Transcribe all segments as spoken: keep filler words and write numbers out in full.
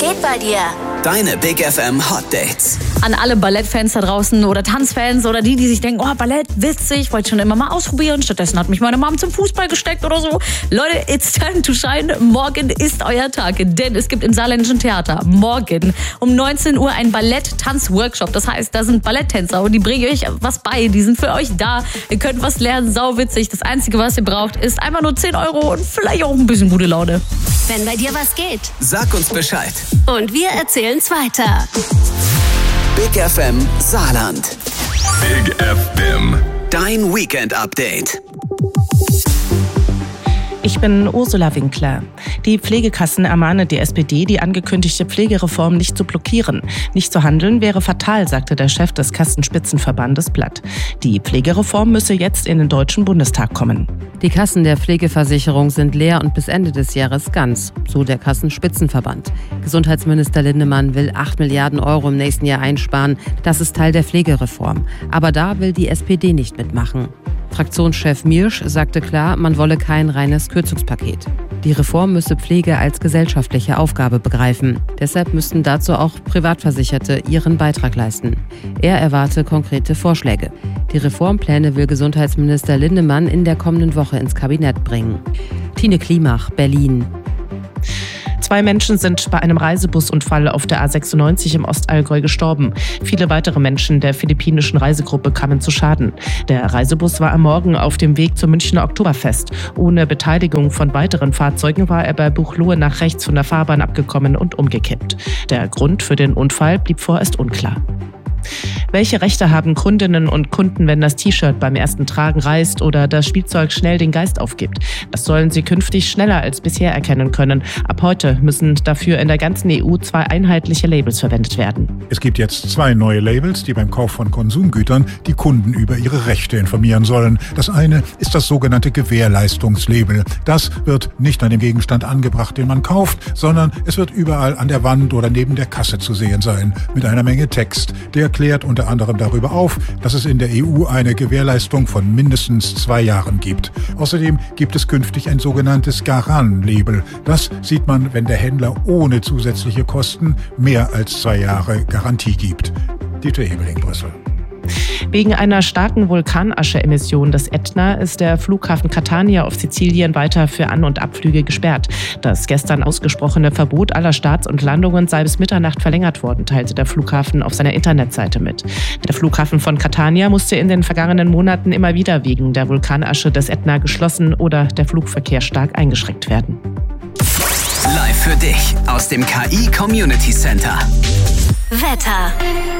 geht bei dir? Deine Big F M Hot Dates. An alle Ballettfans da draußen oder Tanzfans oder die, die sich denken, oh, Ballett, witzig, wollte schon immer mal ausprobieren. Stattdessen hat mich meine Mom zum Fußball gesteckt oder so. Leute, it's time to shine. Morgen ist euer Tag, denn es gibt im Saarländischen Theater morgen um neunzehn Uhr einen Ballett-Tanz-Workshop. Das heißt, da sind Balletttänzer und die bringen euch was bei. Die sind für euch da. Ihr könnt was lernen, sauwitzig. Das Einzige, was ihr braucht, ist einfach nur zehn Euro und vielleicht auch ein bisschen gute Laune. Wenn bei dir was geht. Sag uns Bescheid. Und wir erzählen's weiter. Big F M Saarland. Big F M. Dein Weekend Update. Ich bin Ursula Winkler. Die Pflegekassen ermahnen die S P D, die angekündigte Pflegereform nicht zu blockieren. Nicht zu handeln wäre fatal, sagte der Chef des Kassenspitzenverbandes Blatt. Die Pflegereform müsse jetzt in den Deutschen Bundestag kommen. Die Kassen der Pflegeversicherung sind leer und bis Ende des Jahres ganz, so der Kassenspitzenverband. Gesundheitsminister Lindemann will acht Milliarden Euro im nächsten Jahr einsparen. Das ist Teil der Pflegereform. Aber da will die S P D nicht mitmachen. Fraktionschef Miersch sagte klar, man wolle kein reines Kürzungspaket. Die Reform müsse Pflege als gesellschaftliche Aufgabe begreifen. Deshalb müssten dazu auch Privatversicherte ihren Beitrag leisten. Er erwarte konkrete Vorschläge. Die Reformpläne will Gesundheitsminister Lindemann in der kommenden Woche ins Kabinett bringen. Tine Klimach, Berlin. Zwei Menschen sind bei einem Reisebusunfall auf der A sechsundneunzig im Ostallgäu gestorben. Viele weitere Menschen der philippinischen Reisegruppe kamen zu Schaden. Der Reisebus war am Morgen auf dem Weg zum Münchner Oktoberfest. Ohne Beteiligung von weiteren Fahrzeugen war er bei Buchloe nach rechts von der Fahrbahn abgekommen und umgekippt. Der Grund für den Unfall blieb vorerst unklar. Welche Rechte haben Kundinnen und Kunden, wenn das T-Shirt beim ersten Tragen reißt oder das Spielzeug schnell den Geist aufgibt? Das sollen sie künftig schneller als bisher erkennen können. Ab heute müssen dafür in der ganzen E U zwei einheitliche Labels verwendet werden. Es gibt jetzt zwei neue Labels, die beim Kauf von Konsumgütern die Kunden über ihre Rechte informieren sollen. Das eine ist das sogenannte Gewährleistungslabel. Das wird nicht an dem Gegenstand angebracht, den man kauft, sondern es wird überall an der Wand oder neben der Kasse zu sehen sein, mit einer Menge Text. Der klärt unter anderem darüber auf, dass es in der E U eine Gewährleistung von mindestens zwei Jahren gibt. Außerdem gibt es künftig ein sogenanntes Garan-Label. Das sieht man, wenn der Händler ohne zusätzliche Kosten mehr als zwei Jahre Garantie gibt. Dieter Ebeling, Brüssel. Wegen einer starken Vulkanasche-Emission des Ätna ist der Flughafen Catania auf Sizilien weiter für An- und Abflüge gesperrt. Das gestern ausgesprochene Verbot aller Starts und Landungen sei bis Mitternacht verlängert worden, teilte der Flughafen auf seiner Internetseite mit. Der Flughafen von Catania musste in den vergangenen Monaten immer wieder wegen der Vulkanasche des Ätna geschlossen oder der Flugverkehr stark eingeschränkt werden. Live für dich aus dem K I Community Center. Wetter.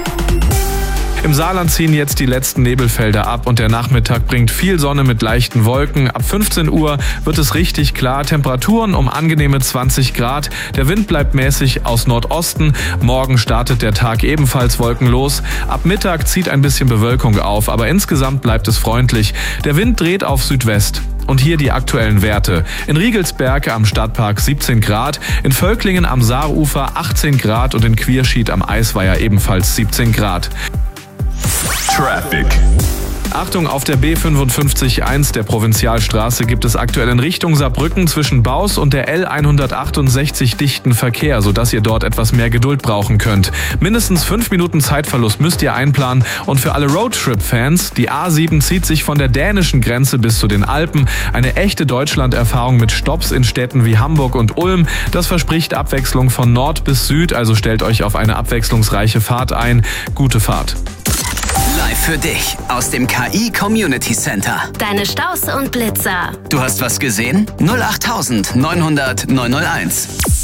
Im Saarland ziehen jetzt die letzten Nebelfelder ab und der Nachmittag bringt viel Sonne mit leichten Wolken. Ab fünfzehn Uhr wird es richtig klar. Temperaturen um angenehme zwanzig Grad. Der Wind bleibt mäßig aus Nordosten. Morgen startet der Tag ebenfalls wolkenlos. Ab Mittag zieht ein bisschen Bewölkung auf, aber insgesamt bleibt es freundlich. Der Wind dreht auf Südwest. Und hier die aktuellen Werte. In Riegelsberg am Stadtpark siebzehn Grad, in Völklingen am Saarufer achtzehn Grad und in Quierschied am Eisweiher ebenfalls siebzehn Grad. Traffic. Achtung, auf der B fünfundfünfzig eins der Provinzialstraße gibt es aktuell in Richtung Saarbrücken zwischen Baus und der L hundertachtundsechzig dichten Verkehr, sodass ihr dort etwas mehr Geduld brauchen könnt. Mindestens fünf Minuten Zeitverlust müsst ihr einplanen und für alle Roadtrip-Fans, die A sieben zieht sich von der dänischen Grenze bis zu den Alpen. Eine echte Deutschland-Erfahrung mit Stopps in Städten wie Hamburg und Ulm. Das verspricht Abwechslung von Nord bis Süd, also stellt euch auf eine abwechslungsreiche Fahrt ein. Gute Fahrt. Live für dich aus dem K I Community Center. Deine Staus und Blitzer. Du hast was gesehen? null acht neunhundert neunhunderт neunhunderteins.